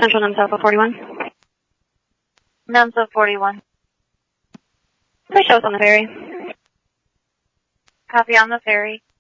Central Numsel 41. Numsel 41. Please show us on the ferry. Copy on the ferry.